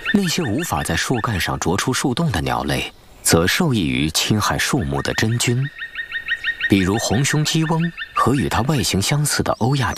那些无法在树干上啄出树洞的鸟类，则受益于侵害树木的真菌，比如红胸鸡翁和与它外形相似的欧亚